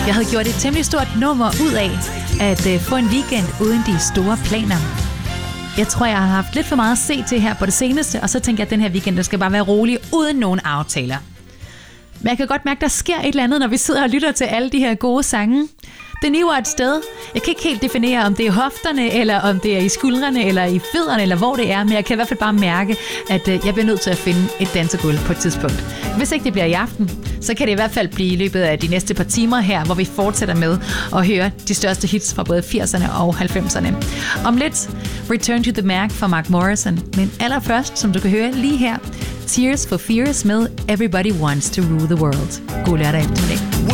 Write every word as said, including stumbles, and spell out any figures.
Jeg havde gjort et temmelig stort nummer ud af at øh, få en weekend uden de store planer. Jeg tror, jeg har haft lidt for meget at se til her på det seneste, og så tænker jeg, at den her weekend den skal bare være rolig, uden nogen aftaler. Men jeg kan godt mærke, at der sker et eller andet, når vi sidder og lytter til alle de her gode sange. Det niver et sted. Jeg kan ikke helt definere, om det er hofterne, eller om det er i skuldrene, eller i fødderne, eller hvor det er, men jeg kan i hvert fald bare mærke, at jeg bliver nødt til at finde et dansegulv på et tidspunkt. Hvis ikke det bliver i aften, så kan det i hvert fald blive i løbet af de næste par timer her, hvor vi fortsætter med at høre de største hits fra både firserne og halvfemserne. Om lidt, Return to the Mac fra Mark Morrison, men allerførst, som du kan høre lige her, Tears for Fears med Everybody Wants to Rule the World. God lørdag eftermiddag.